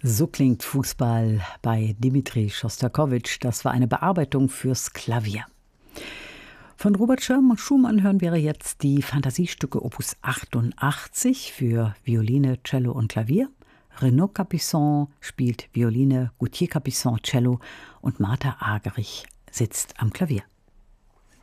So klingt Fußball bei Dimitri Schostakowitsch. Das war eine Bearbeitung fürs Klavier. Von Robert Schumann hören wir jetzt die Fantasiestücke Opus 88 für Violine, Cello und Klavier. Renaud Capuçon spielt Violine, Gauthier Capuçon Cello und Martha Argerich sitzt am Klavier.